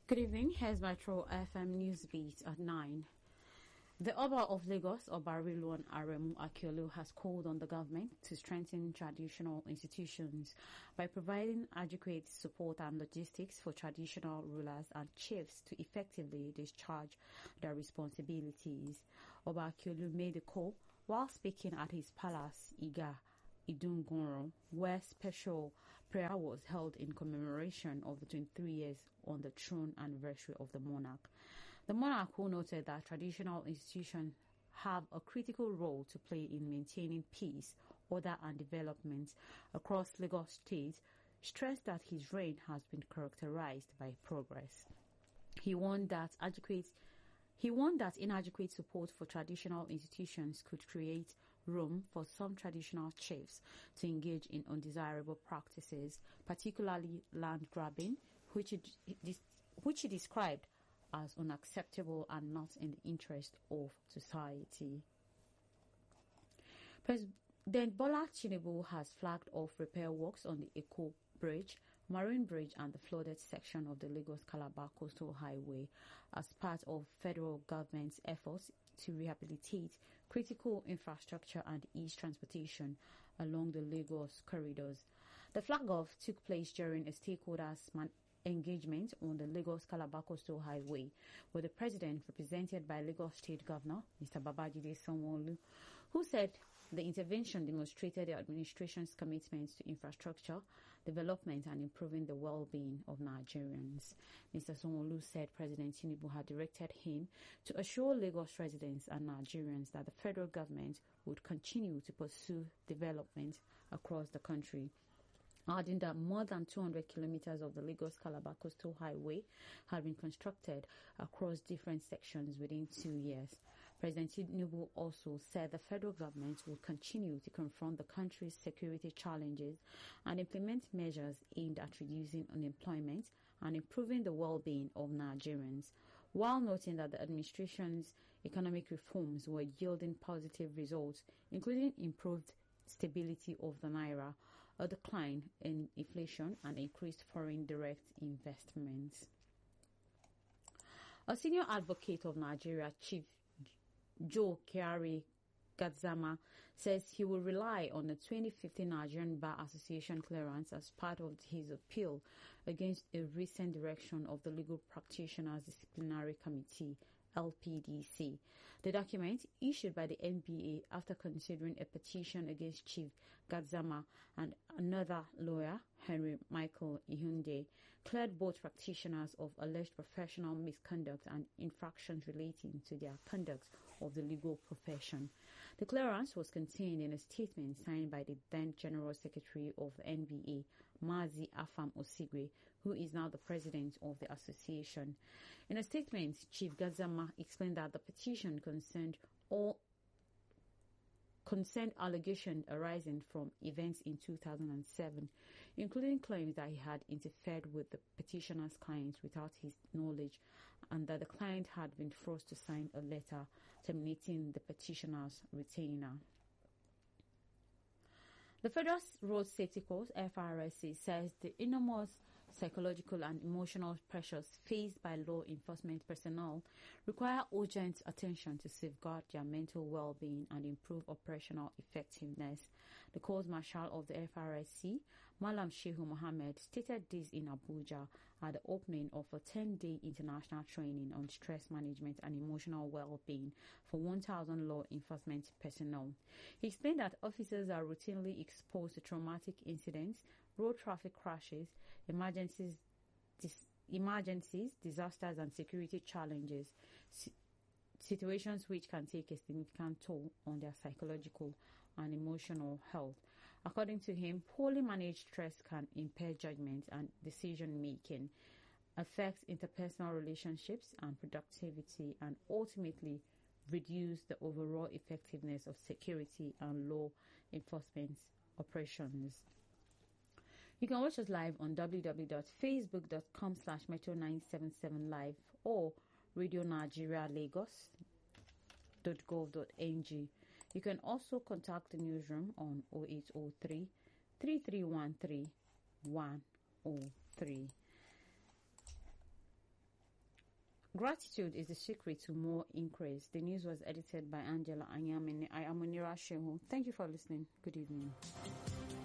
Good evening. Here's Metro FM Newsbeat at 9. The Oba of Lagos, Oba Rilwan Aremu Akiolu, has called on the government to strengthen traditional institutions by providing adequate support and logistics for traditional rulers and chiefs to effectively discharge their responsibilities. Oba Akiolu made the call while speaking at his palace, Iga Idungoro, where special prayer was held in commemoration of the 23 years on the throne anniversary of the monarch. The monarch, who noted that traditional institutions have a critical role to play in maintaining peace, order and development across Lagos State, stressed that his reign has been characterized by progress. He warned that inadequate support for traditional institutions could create room for some traditional chiefs to engage in undesirable practices, particularly land grabbing, which he described as unacceptable and not in the interest of society. President Bola Tinubu has flagged off repair works on the Eko Bridge, Marine Bridge and the flooded section of the Lagos-Calabar Coastal Highway as part of federal government's efforts to rehabilitate critical infrastructure and ease transportation along the Lagos corridors. The flag-off took place during a stakeholders' engagement on the Lagos-Calabar Coastal Highway, with the president represented by Lagos State Governor Mr. Babajide Sanwo-Olu, who said the intervention demonstrated the administration's commitment to infrastructure, development and improving the well-being of Nigerians. Mr. Sanwo-Olu said President Tinubu had directed him to assure Lagos residents and Nigerians that the federal government would continue to pursue development across the country, adding that more than 200 kilometers of the Lagos-Calabar Coastal Highway had been constructed across different sections within 2 years. President Tinubu also said the federal government will continue to confront the country's security challenges and implement measures aimed at reducing unemployment and improving the well-being of Nigerians, while noting that the administration's economic reforms were yielding positive results, including improved stability of the naira, a decline in inflation and increased foreign direct investments. A senior advocate of Nigeria, Chief Joe Kyari Gadzama, says he will rely on the 2015 Nigerian Bar Association clearance as part of his appeal against a recent direction of the Legal Practitioners Disciplinary Committee, LPDC. The document, issued by the NBA after considering a petition against Chief Gadzama and another lawyer, Henry Michael Ihunde, cleared both practitioners of alleged professional misconduct and infractions relating to their conduct of the legal profession. The clearance was contained in a statement signed by the then General Secretary of the NBA, Mazi Afam Osigwe, who is now the president of the association. In a statement, Chief Gadzama explained that the petition concerned allegations arising from events in 2007, including claims that he had interfered with the petitioner's client without his knowledge and that the client had been forced to sign a letter terminating the petitioner's retainer. The Federal Road Safety Corps, FRSC, says the enormous psychological and emotional pressures faced by law enforcement personnel require urgent attention to safeguard their mental well-being and improve operational effectiveness. The Corps Marshal of the FRSC, Malam Shehu Mohammed, stated this in Abuja at the opening of a 10-day international training on stress management and emotional well-being for 1,000 law enforcement personnel. He explained that officers are routinely exposed to traumatic incidents, road traffic crashes, emergencies, disasters and security challenges, situations which can take a significant toll on their psychological and emotional health. According to him, poorly managed stress can impair judgment and decision making, affect interpersonal relationships and productivity, and ultimately reduce the overall effectiveness of security and law enforcement operations. You can watch us live on www.facebook.com/metro977live or radionigerialagos.gov.ng. You can also contact the newsroom on 0803 3313 103. Gratitude is the secret to more increase. The news was edited by Angela Anyamini. I am Munira Shehu. Thank you for listening. Good evening.